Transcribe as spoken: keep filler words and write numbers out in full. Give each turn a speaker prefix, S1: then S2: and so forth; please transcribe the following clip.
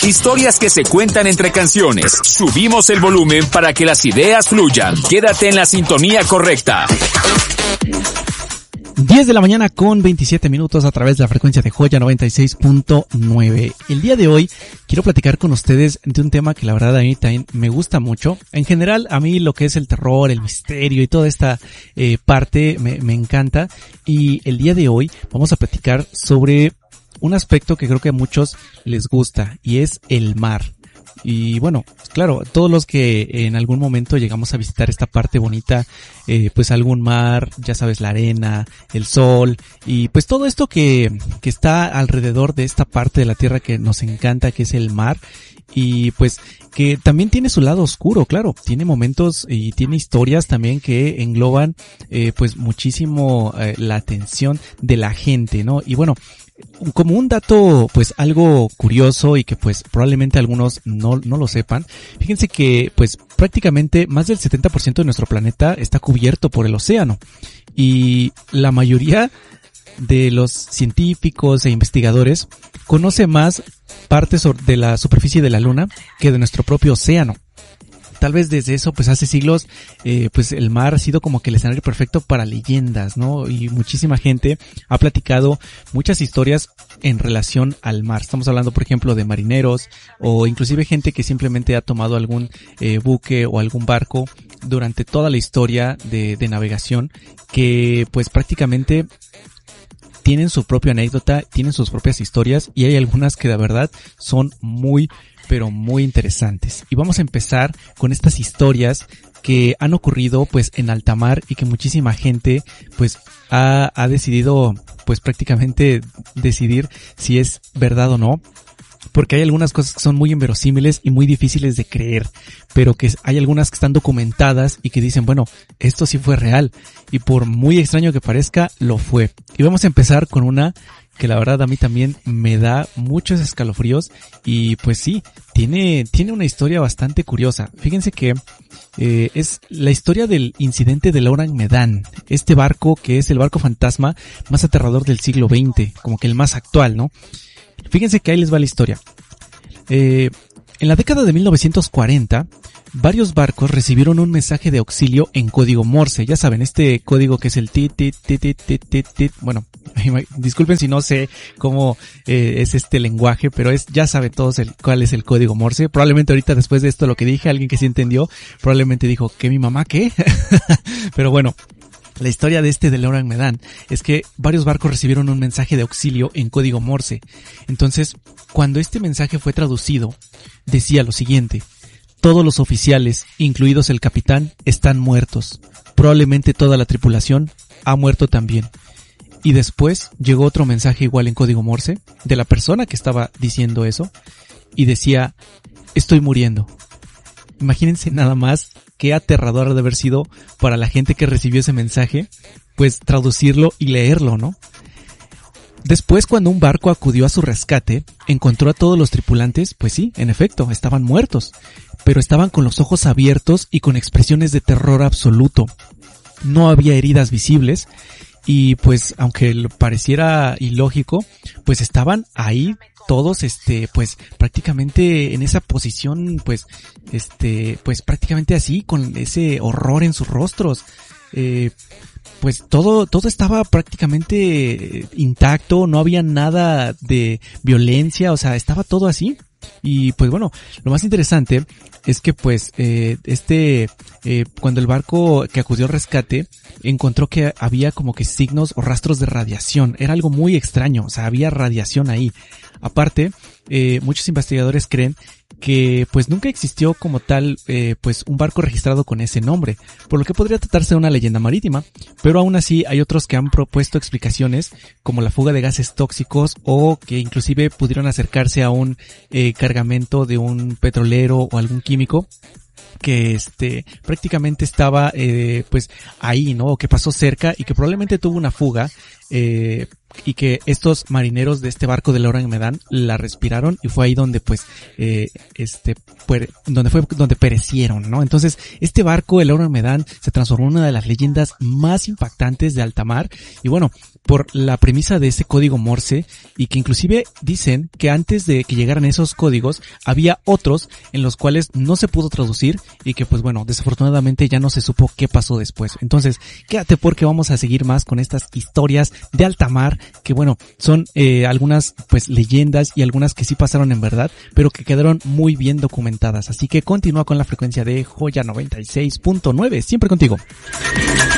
S1: Historias que se cuentan entre canciones. Subimos el volumen para que las ideas fluyan. Quédate en la sintonía correcta.
S2: diez de la mañana con veintisiete minutos a través de la frecuencia de Joya noventa y seis punto nueve. El día de hoy quiero platicar con ustedes de un tema que la verdad a mí también me gusta mucho. En general, a mí lo que es el terror, el misterio y toda esta eh, parte me, me encanta. Y el día de hoy vamos a platicar sobre un aspecto que creo que a muchos les gusta y es el mar. Y bueno, claro, todos los que en algún momento llegamos a visitar esta parte bonita, eh, pues algún mar, ya sabes, la arena, el sol y pues todo esto que, que está alrededor de esta parte de la tierra que nos encanta, que es el mar. Y pues que también tiene su lado oscuro, claro, tiene momentos y tiene historias también que engloban eh, pues muchísimo eh, la atención de la gente, ¿no? Y bueno, como un dato pues algo curioso y que pues probablemente algunos no, no lo sepan, fíjense que pues prácticamente más del setenta por ciento de nuestro planeta está cubierto por el océano y la mayoría de los científicos e investigadores conoce más partes de la superficie de la luna que de nuestro propio océano. Tal vez desde eso, pues hace siglos, eh, pues el mar ha sido como que el escenario perfecto para leyendas, ¿no? Y muchísima gente ha platicado muchas historias en relación al mar. Estamos hablando, por ejemplo, de marineros o inclusive gente que simplemente ha tomado algún eh, buque o algún barco durante toda la historia de, de navegación que, pues prácticamente tienen su propia anécdota, tienen sus propias historias y hay algunas que de verdad son muy, pero muy interesantes. Y vamos a empezar con estas historias que han ocurrido pues en alta mar y que muchísima gente pues ha, ha decidido pues prácticamente decidir si es verdad o no. Porque hay algunas cosas que son muy inverosímiles y muy difíciles de creer, pero que hay algunas que están documentadas y que dicen, bueno, esto sí fue real y por muy extraño que parezca, lo fue. Y vamos a empezar con una que la verdad a mí también me da muchos escalofríos y pues sí, tiene, tiene una historia bastante curiosa. Fíjense que eh, es la historia del incidente del Orang Medan, este barco que es el barco fantasma más aterrador del siglo veinte, como que el más actual, ¿no? Fíjense que ahí les va la historia. Eh, en la década de mil novecientos cuarenta, varios barcos recibieron un mensaje de auxilio en código Morse. Ya saben, este código que es el tit, tit, tit, tit, tit, tit, tit. Bueno, disculpen si no sé cómo eh, es este lenguaje, pero es, ya saben todos el, cuál es el código Morse. Probablemente ahorita después de esto lo que dije, alguien que sí entendió, probablemente dijo, ¿qué mi mamá qué? Pero bueno. La historia de este del Orang Medan es que varios barcos recibieron un mensaje de auxilio en código Morse. Entonces, cuando este mensaje fue traducido, decía lo siguiente: todos los oficiales, incluidos el capitán, están muertos. Probablemente toda la tripulación ha muerto también. Y después llegó otro mensaje igual en código Morse de la persona que estaba diciendo eso y decía: estoy muriendo. Imagínense nada más qué aterrador de haber sido para la gente que recibió ese mensaje, pues traducirlo y leerlo, ¿no? Después, cuando un barco acudió a su rescate, encontró a todos los tripulantes, pues sí, en efecto, estaban muertos, pero estaban con los ojos abiertos y con expresiones de terror absoluto. No había heridas visibles y pues, aunque pareciera ilógico, pues estaban ahí todos, este, pues, prácticamente en esa posición, pues, este, pues, prácticamente así, con ese horror en sus rostros. Eh, pues todo, todo estaba prácticamente intacto, no había nada de violencia, o sea, estaba todo así. Y pues bueno, lo más interesante es que pues eh, este eh, cuando el barco que acudió al rescate encontró que había como que signos o rastros de radiación. Era algo muy extraño, o sea, había radiación ahí. Aparte, eh, muchos investigadores creen que pues nunca existió como tal eh, pues un barco registrado con ese nombre, por lo que podría tratarse de una leyenda marítima, pero aún así hay otros que han propuesto explicaciones como la fuga de gases tóxicos o que inclusive pudieron acercarse a un eh, cargamento de un petrolero o algún químico que este prácticamente estaba eh, pues ahí, ¿no? O que pasó cerca y que probablemente tuvo una fuga eh, y que estos marineros de este barco del Orang Medan la respiraron y fue ahí donde pues eh, este puer, donde fue donde perecieron, ¿no? Entonces este barco, el Orang Medan, se transformó en una de las leyendas más impactantes de alta mar y bueno, por la premisa de ese código Morse y que inclusive dicen que antes de que llegaran esos códigos había otros en los cuales no se pudo traducir y que pues bueno, desafortunadamente ya no se supo qué pasó después. Entonces quédate porque vamos a seguir más con estas historias de alta mar que bueno, son eh, algunas pues leyendas y algunas que sí pasaron en verdad, pero que quedaron muy bien documentadas. Así que continúa con la frecuencia de Joya noventa y seis punto nueve, siempre contigo.